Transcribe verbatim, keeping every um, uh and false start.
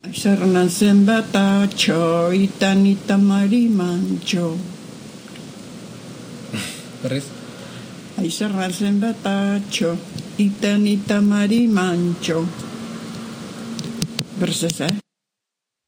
Sarnasen batacho, itanita marimancho. Terus? Ay sarnasen batacho, itanita marimancho. Bersesa.